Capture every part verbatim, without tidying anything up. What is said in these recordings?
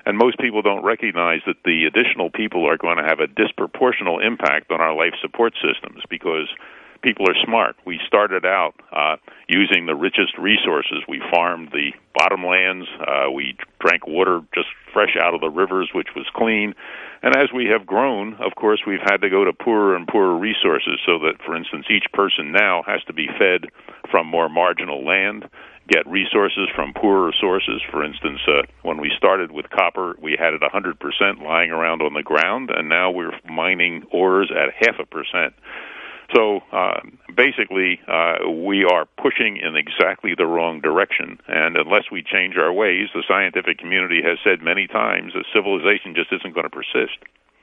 And most people don't recognize that the additional people are going to have a disproportional impact on our life support systems because people are smart. We started out uh, using the richest resources. We farmed the bottomlands. Uh, we drank water just fresh out of the rivers, which was clean. And as we have grown, of course, we've had to go to poorer and poorer resources so that, for instance, each person now has to be fed from more marginal land, get resources from poorer sources. For instance, uh, when we started with copper, we had it one hundred percent lying around on the ground, and now we're mining ores at half a percent. So uh, basically, uh, we are pushing in exactly the wrong direction, and unless we change our ways, the scientific community has said many times that civilization just isn't going to persist.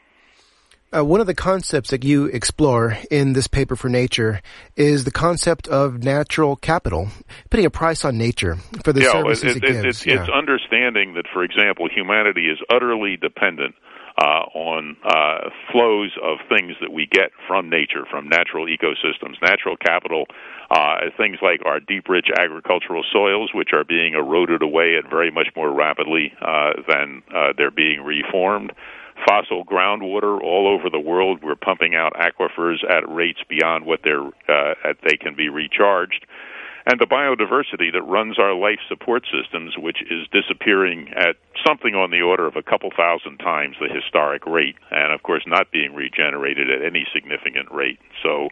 Uh, one of the concepts that you explore in this paper for Nature is the concept of natural capital, putting a price on nature for the yeah, services it, it, it, gives. It's, yeah. it's understanding that, for example, humanity is utterly dependent Uh, on uh, flows of things that we get from nature, from natural ecosystems. Natural capital, uh, things like our deep, rich agricultural soils, which are being eroded away at very much more rapidly uh, than uh, they're being reformed. Fossil groundwater all over the world. We're pumping out aquifers at rates beyond what they're, uh, at they can be recharged. And the biodiversity that runs our life support systems, which is disappearing at something on the order of a couple thousand times the historic rate, and of course not being regenerated at any significant rate. So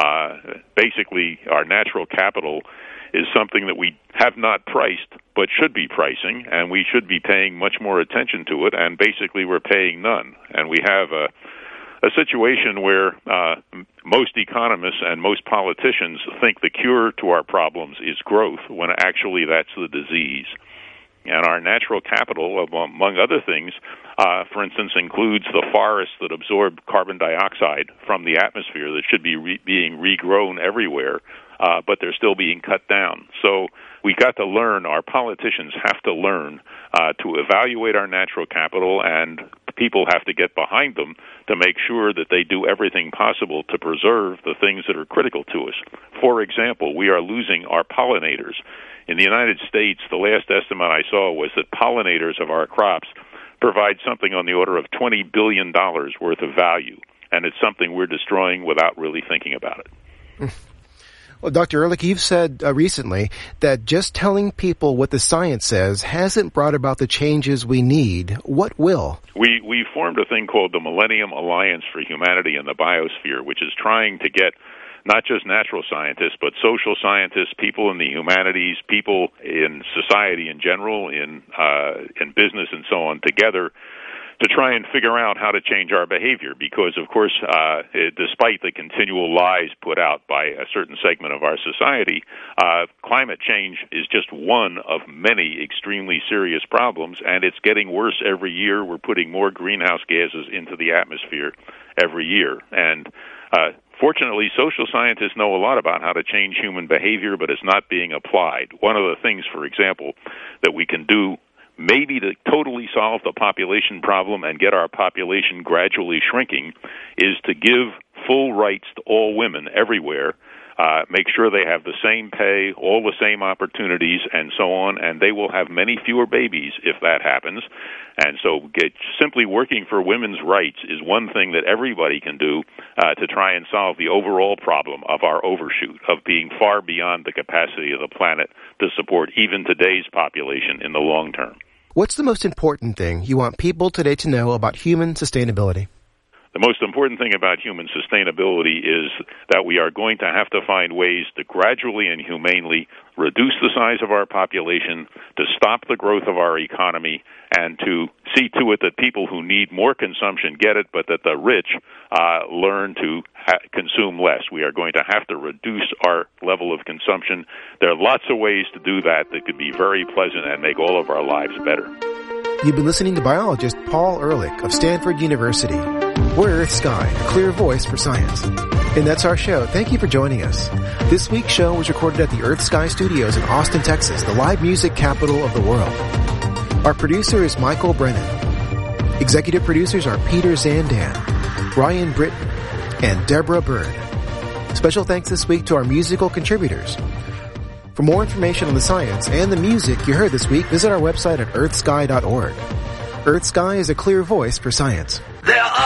uh, basically our natural capital is something that we have not priced but should be pricing, and we should be paying much more attention to it, and basically we're paying none. And we have a a situation where uh, most economists and most politicians think the cure to our problems is growth, when actually that's the disease. And our natural capital, among other things, uh, for instance, includes the forests that absorb carbon dioxide from the atmosphere that should be re- being regrown everywhere, uh, but they're still being cut down. So we got to learn, our politicians have to learn uh, to evaluate our natural capital, and people have to get behind them to make sure that they do everything possible to preserve the things that are critical to us. For example, we are losing our pollinators. In the United States, the last estimate I saw was that pollinators of our crops provide something on the order of twenty billion dollars worth of value, and it's something we're destroying without really thinking about it. Well, Doctor Ehrlich, you've said uh, recently that just telling people what the science says hasn't brought about the changes we need. What will? We we formed a thing called the Millennium Alliance for Humanity and the Biosphere, which is trying to get not just natural scientists, but social scientists, people in the humanities, people in society in general, in uh, in business and so on, together to try and figure out how to change our behavior. Because, of course, uh, it, despite the continual lies put out by a certain segment of our society, uh, climate change is just one of many extremely serious problems, and it's getting worse every year. We're putting more greenhouse gases into the atmosphere every year. And uh, fortunately, social scientists know a lot about how to change human behavior, but it's not being applied. One of the things, for example, that we can do maybe to totally solve the population problem and get our population gradually shrinking is to give full rights to all women everywhere, uh, make sure they have the same pay, all the same opportunities, and so on, and they will have many fewer babies if that happens. And so get, simply working for women's rights is one thing that everybody can do uh, to try and solve the overall problem of our overshoot, of being far beyond the capacity of the planet to support even today's population in the long term. What's the most important thing you want people today to know about human sustainability? The most important thing about human sustainability is that we are going to have to find ways to gradually and humanely reduce the size of our population, to stop the growth of our economy, and to see to it that people who need more consumption get it, but that the rich uh, learn to ha- consume less. We are going to have to reduce our level of consumption. There are lots of ways to do that that could be very pleasant and make all of our lives better. You've been listening to biologist Paul Ehrlich of Stanford University. We're Earth Sky, a clear voice for science. And that's our show. Thank you for joining us. This week's show was recorded at the Earth Sky Studios in Austin, Texas, the live music capital of the world. Our producer is Michael Brennan. Executive producers are Peter Zandan, Brian Britton, and Deborah Bird. Special thanks this week to our musical contributors. For more information on the science and the music you heard this week, visit our website at earth sky dot org. Earth Sky is a clear voice for science. There are